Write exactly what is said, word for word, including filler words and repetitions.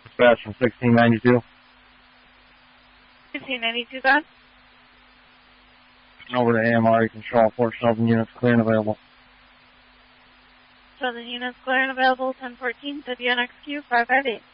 Dispatch from sixteen ninety-two. sixteen ninety-two, God. Over to A M R, you can show all four Sheldon units clear and available. Sheldon units clear and available, ten fourteen, W N X Q five five eight.